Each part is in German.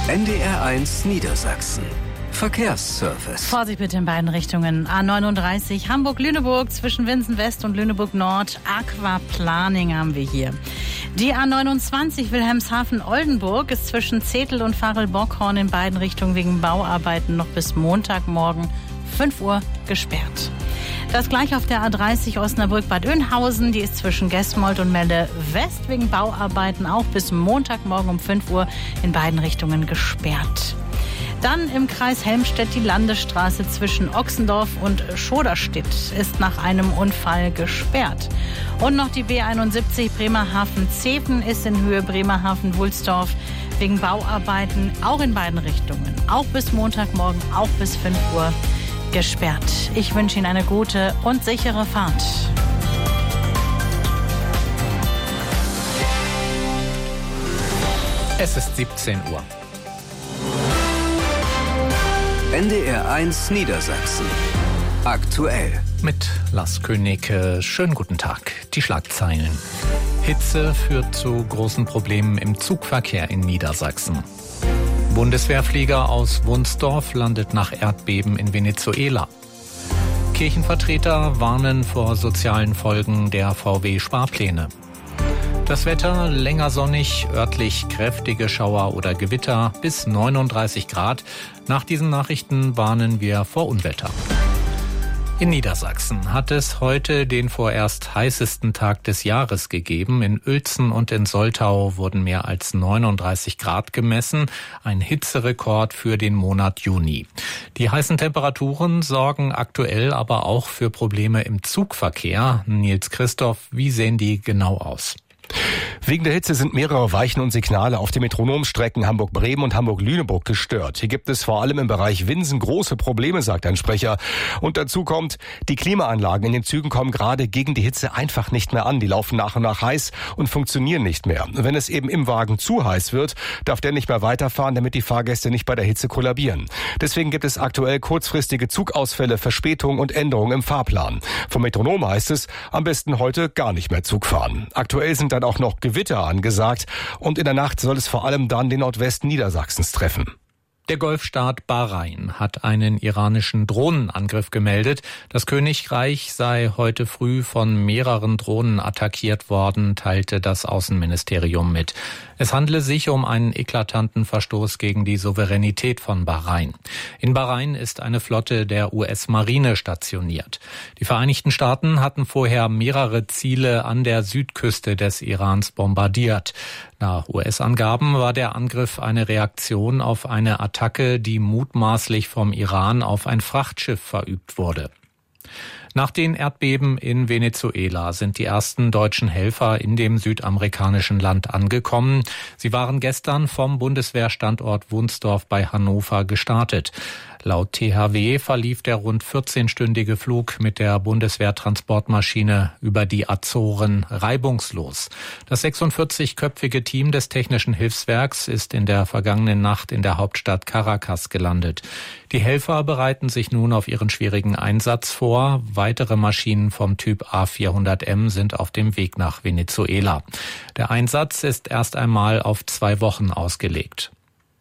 NDR1 Niedersachsen. Verkehrsservice. Vorsicht bitte in beiden Richtungen. A39 Hamburg-Lüneburg zwischen Winsen West und Lüneburg Nord. Aquaplaning haben wir hier. Die A29 Wilhelmshaven-Oldenburg ist zwischen Zetel und Varel-Bockhorn in beiden Richtungen wegen Bauarbeiten noch bis Montagmorgen 5 Uhr gesperrt. Das gleiche auf der A30 Osnabrück-Bad Oeynhausen. Die ist zwischen Gesmold und Melle West wegen Bauarbeiten auch bis Montagmorgen um 5 Uhr in beiden Richtungen gesperrt. Dann im Kreis Helmstedt die Landesstraße zwischen Ochsendorf und Schoderstedt ist nach einem Unfall gesperrt. Und noch die B71 Bremerhaven-Zeven ist in Höhe Bremerhaven-Wulsdorf wegen Bauarbeiten auch in beiden Richtungen. Auch bis Montagmorgen, auch bis 5 Uhr gesperrt. Ich wünsche Ihnen eine gute und sichere Fahrt. Es ist 17 Uhr. NDR1 Niedersachsen. Aktuell. Mit Lars König. Schönen guten Tag. Die Schlagzeilen. Hitze führt zu großen Problemen im Zugverkehr in Niedersachsen. Bundeswehrflieger aus Wunsdorf landet nach Erdbeben in Venezuela. Kirchenvertreter warnen vor sozialen Folgen der VW-Sparpläne. Das Wetter länger sonnig, örtlich kräftige Schauer oder Gewitter bis 39 Grad. Nach diesen Nachrichten warnen wir vor Unwetter. In Niedersachsen hat es heute den vorerst heißesten Tag des Jahres gegeben. In Uelzen und in Soltau wurden mehr als 39 Grad gemessen, ein Hitzerekord für den Monat Juni. Die heißen Temperaturen sorgen aktuell aber auch für Probleme im Zugverkehr. Nils Christoph, wie sehen die genau aus? Wegen der Hitze sind mehrere Weichen und Signale auf den Metronomstrecken Hamburg-Bremen und Hamburg-Lüneburg gestört. Hier gibt es vor allem im Bereich Winsen große Probleme, sagt ein Sprecher. Und dazu kommt, die Klimaanlagen in den Zügen kommen gerade gegen die Hitze einfach nicht mehr an. Die laufen nach und nach heiß und funktionieren nicht mehr. Wenn es eben im Wagen zu heiß wird, darf der nicht mehr weiterfahren, damit die Fahrgäste nicht bei der Hitze kollabieren. Deswegen gibt es aktuell kurzfristige Zugausfälle, Verspätungen und Änderungen im Fahrplan. Vom Metronom heißt es, am besten heute gar nicht mehr Zug fahren. Aktuell sind dann auch noch Gewitter angesagt und in der Nacht soll es vor allem dann den Nordwesten Niedersachsens treffen. Der Golfstaat Bahrain hat einen iranischen Drohnenangriff gemeldet. Das Königreich sei heute früh von mehreren Drohnen attackiert worden, teilte das Außenministerium mit. Es handle sich um einen eklatanten Verstoß gegen die Souveränität von Bahrain. In Bahrain ist eine Flotte der US-Marine stationiert. Die Vereinigten Staaten hatten vorher mehrere Ziele an der Südküste des Irans bombardiert. Nach US-Angaben war der Angriff eine Reaktion auf eine Attacke, die mutmaßlich vom Iran auf ein Frachtschiff verübt wurde. Nach den Erdbeben in Venezuela sind die ersten deutschen Helfer in dem südamerikanischen Land angekommen. Sie waren gestern vom Bundeswehrstandort Wunsdorf bei Hannover gestartet. Laut THW verlief der rund 14-stündige Flug mit der Bundeswehrtransportmaschine über die Azoren reibungslos. Das 46-köpfige Team des Technischen Hilfswerks ist in der vergangenen Nacht in der Hauptstadt Caracas gelandet. Die Helfer bereiten sich nun auf ihren schwierigen Einsatz vor. Weitere Maschinen vom Typ A400M sind auf dem Weg nach Venezuela. Der Einsatz ist erst einmal auf 2 Wochen ausgelegt.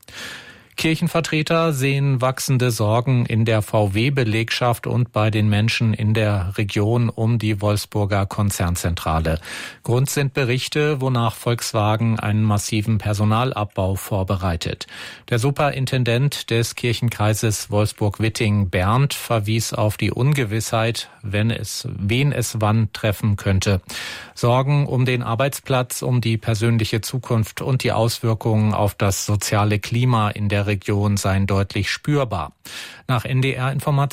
Kirchenvertreter sehen wachsende Sorgen in der VW-Belegschaft und bei den Menschen in der Region um die Wolfsburger Konzernzentrale. Grund sind Berichte, wonach Volkswagen einen massiven Personalabbau vorbereitet. Der Superintendent des Kirchenkreises Wolfsburg-Witting, Bernd, verwies auf die Ungewissheit, wen es wann treffen könnte. Sorgen um den Arbeitsplatz, um die persönliche Zukunft und die Auswirkungen auf das soziale Klima in der Region seien deutlich spürbar. Nach NDR-Informationen